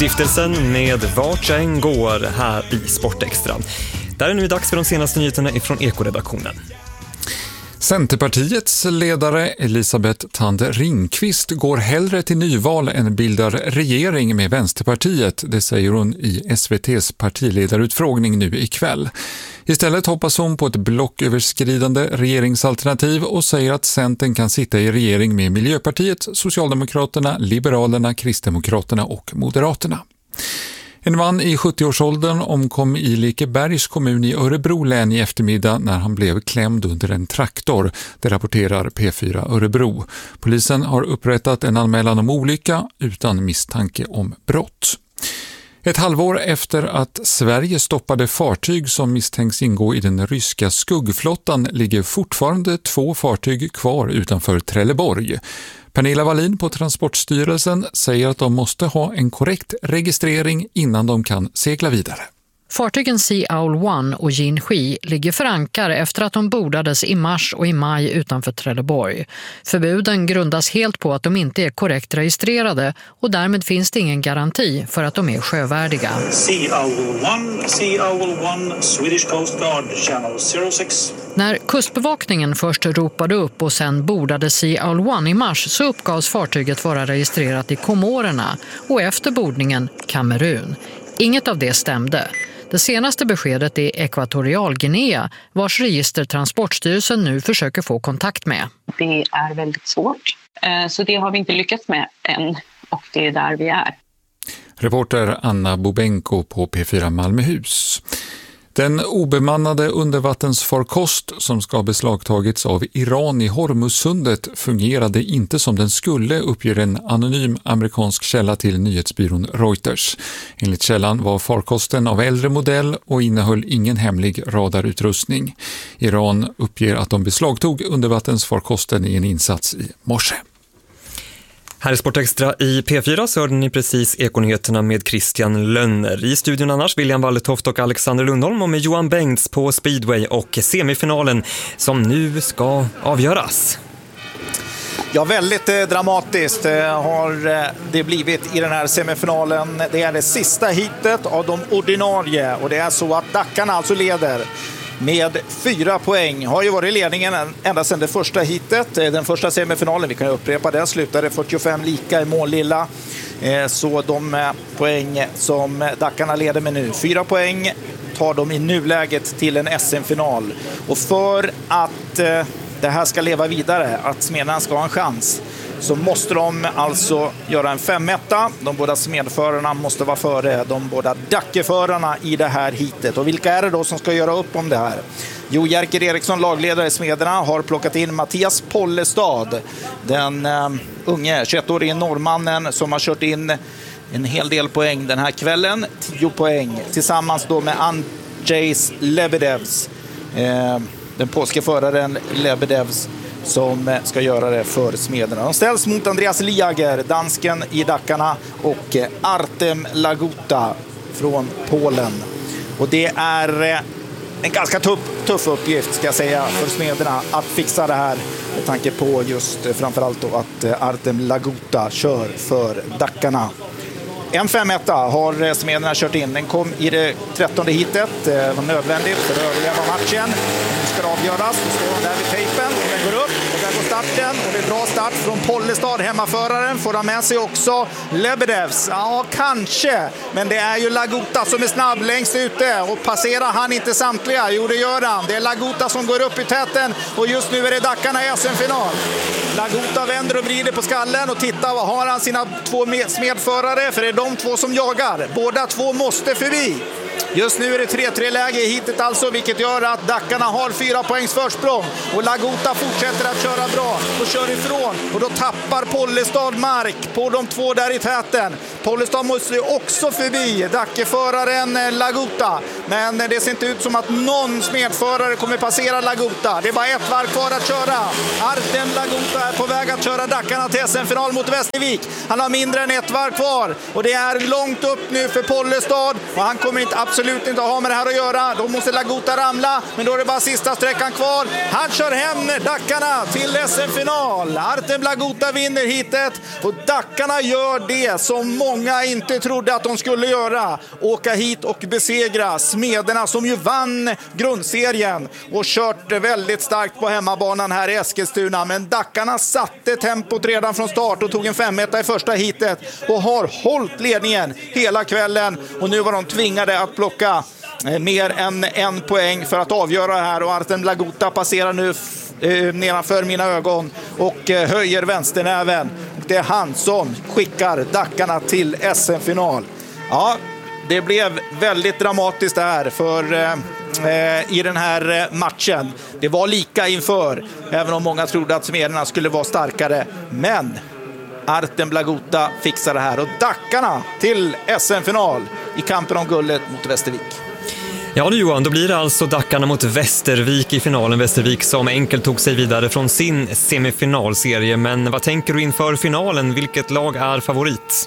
stiftelsen med Vart jag än går här i Sportextra. Där är nu dags för de senaste nyheterna ifrån Ekoredaktionen. Centerpartiets ledare Elisabeth Thand Ringqvist går hellre till nyval än bildar regering med Vänsterpartiet, det säger hon i SVT:s partiledarutfrågning nu ikväll. Istället hoppas hon på ett blocköverskridande regeringsalternativ och säger att Centern kan sitta i regering med Miljöpartiet, Socialdemokraterna, Liberalerna, Kristdemokraterna och Moderaterna. En man i 70-årsåldern omkom i Lekebergs kommun i Örebro län i eftermiddag när han blev klämd under en traktor, det rapporterar P4 Örebro. Polisen har upprättat en anmälan om olycka utan misstanke om brott. Ett halvår efter att Sverige stoppade fartyg som misstänks ingå i den ryska skuggflottan ligger fortfarande 2 fartyg kvar utanför Trelleborg. Pernilla Wallin på Transportstyrelsen säger att de måste ha en korrekt registrering innan de kan segla vidare. Fartygen Sea Owl 1 och Jinhui ligger för ankar efter att de bordades i mars och i maj utanför Trelleborg. Förbuden grundas helt på att de inte är korrekt registrerade och därmed finns det ingen garanti för att de är sjövärdiga. Sea Owl 1, Swedish Coast Guard, Channel 06. När kustbevakningen först ropade upp och sen bordade Sea Owl 1 i mars så uppgavs fartyget vara registrerat i Komorerna och efter bordningen Kamerun. Inget av det stämde. Det senaste beskedet är Ekvatorialguinea, vars register Transportstyrelsen nu försöker få kontakt med. Det är väldigt svårt, så det har vi inte lyckats med än och det är där vi är. Reporter Anna Bobenko på P4 Malmöhus. Den obemannade undervattensfarkost som ska ha beslagtagits av Iran i Hormuzsundet fungerade inte som den skulle, uppger en anonym amerikansk källa till nyhetsbyrån Reuters. Enligt källan var farkosten av äldre modell och innehöll ingen hemlig radarutrustning. Iran uppger att de beslagtog undervattensfarkosten i en insats i morse. Här är Sportextra i P4 så hörde ni precis Ekonyheterna med Christian Lönner. I studion annars William Walletoft och Alexander Lundholm och med Johan Bengts på Speedway och semifinalen som nu ska avgöras. Ja, väldigt dramatiskt har det blivit i den här semifinalen. Det är det sista hitet av de ordinarie och det är så att Dackarna alltså leder med 4 poäng. Har ju varit ledningen ända sedan det första hitet. Den första semifinalen, vi kan ju upprepa den, slutade 45 lika i Målilla. Så de poäng som Dackarna leder med nu, 4 poäng, tar de i nuläget till en SM-final. Och för att det här ska leva vidare, att Smedjan ska ha en chans, så måste de alltså göra en 5-1. De båda smedförarna måste vara före de båda Dackeförarna i det här hitet. Och vilka är det då som ska göra upp om det här? Jo, Jerker Eriksson, lagledare i Smederna, har plockat in Mattias Pollestad. Den unge 21-årige norrmannen som har kört in en hel del poäng den här kvällen. 10 poäng tillsammans då med Andrzej Lebedevs. Den polska föraren Lebedevs som ska göra det för Smederna. De ställs mot Andreas Liager, dansken i Dackarna, och Artem Laguta från Polen. Och det är en ganska tuff uppgift, ska jag säga, för Smederna att fixa det här, med tanke på just framförallt då att Artem Laguta kör för Dackarna. En 5-1 har Smederna kört in. Den kom i det 13:e hitet. Det var nödvändigt för att överleva matchen. Nu ska det avgöras. Nu står hon där vid tejpen. Och den går upp. Och där går starten. Och det är bra start från Pollestad. Hemmaföraren får ha med sig också Lebedevs. Ja, kanske. Men det är ju Laguta som är snabb längst ute. Och passerar han inte samtliga? Jo, det gör han. Det är Laguta som går upp i täten. Och just nu är det Dackarna i SM-final. Laguta vänder och vrider på skallen och tittar, vad har han sina 2 smedförare, för det är de 2 som jagar. Båda 2 måste förbi. Just nu är det 3-3-läge i hitet alltså, vilket gör att Dackarna har 4 poängs försprång. Och Laguta fortsätter att köra bra och kör ifrån. Och då tappar Pollestad mark på de 2 där i täten. Pollestad måste också förbi Dackeföraren Laguta. Men det ser inte ut som att någon smedförare kommer passera Laguta. Det är bara 1 varv kvar att köra. Artem Laguta är på väg att köra Dackarna till SM-final mot Västervik. Han har mindre än 1 varv kvar. Och det det är långt upp nu för Pollestad och han kommer absolut inte ha med det här att göra. Då måste Blagotta ramla, men då är det bara sista sträckan kvar. Han kör hem Dackarna till SM-final. Artem Blagotta vinner hitet och Dackarna gör det som många inte trodde att de skulle göra. Åka hit och besegra Smederna som ju vann grundserien och kört väldigt starkt på hemmabanan här i Eskilstuna. Men Dackarna satte tempot redan från start och tog en 5-1 i första hitet och har hållit ledningen hela kvällen. Och nu var de tvingade att plocka mer än en poäng för att avgöra det här. Och Artem Blagotta passerar nu nedanför mina ögon och höjer vänsternäven. Det är han som skickar Dackarna till SM-final. Ja, det blev väldigt dramatiskt där för i den här matchen. Det var lika inför, även om många trodde att Smederna skulle vara starkare. Men Artem Blagotta fixar det här och Dackarna till SM-final i kampen om guldet mot Västervik. Ja du Johan, då blir det alltså Dackarna mot Västervik i finalen. Västervik som enkelt tog sig vidare från sin semifinalserie. Men vad tänker du inför finalen? Vilket lag är favorit?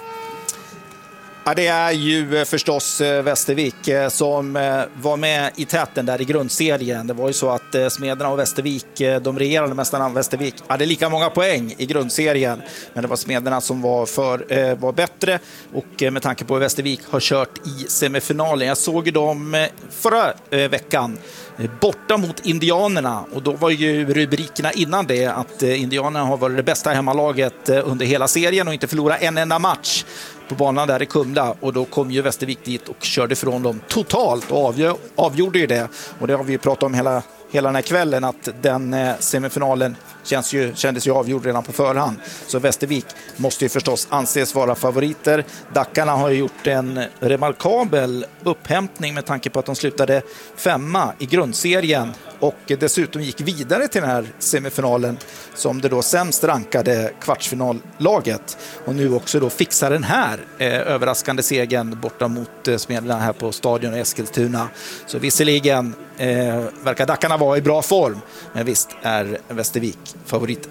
Ja, det är ju förstås Västervik som var med i täten där i grundserien. Det var ju så att Smederna och Västervik, de regerande mästarna Västervik, hade lika många poäng i grundserien. Men det var Smederna som var bättre och med tanke på att Västervik har kört i semifinalen. Jag såg ju dem förra veckan borta mot Indianerna och då var ju rubrikerna innan det att Indianerna har varit det bästa hemmalaget under hela serien och inte förlorat en enda match på banan där i Kumla, och då kom ju Västervik dit och körde från dem totalt och avgjorde ju det. Och det har vi ju pratat om hela den här kvällen, att den semifinalen kändes ju avgjord redan på förhand. Så Västervik måste ju förstås anses vara favoriter. Dackarna har ju gjort en remarkabel upphämtning med tanke på att de slutade 5:a i grundserien och dessutom gick vidare till den här semifinalen som det då sämst rankade kvartsfinallaget, och nu också då fixar den här överraskande segern borta mot Smederna här på stadion i Eskilstuna. Så visserligen verkar Dackarna vara i bra form, men visst är Västervik favoriter.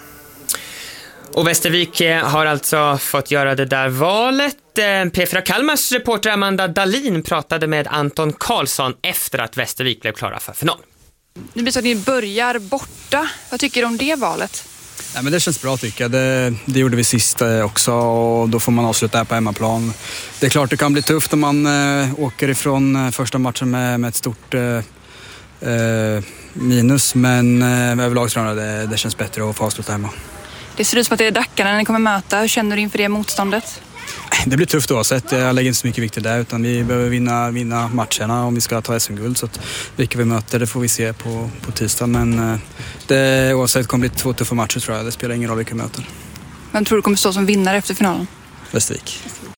Och Västervik har alltså fått göra det där valet. P4 Kalmars reporter Amanda Dahlin pratade med Anton Karlsson efter att Västervik blev klara för final. Nu blir så att ni börjar borta. Vad tycker du om det valet? Ja, men det känns bra tycker jag. Det gjorde vi sist också och då får man avsluta här på hemmaplan. Det är klart det kan bli tufft om man åker ifrån första matchen med ett stort minus, men överlag tror jag det känns bättre att få avsluta hemma. Det ser ut som att det är Dackarna ni kommer möta. Hur känner du inför det motståndet? Det blir tufft oavsett. Jag lägger inte så mycket vikt där, utan vi behöver vinna matcherna om vi ska ta SM-guld. Så att vilka vi möter, det får vi se på tisdag. Men oavsett kommer det bli 2 tuffa matcher tror jag. Det spelar ingen roll vilka vi möter. Vem tror du kommer stå som vinnare efter finalen? Västervik.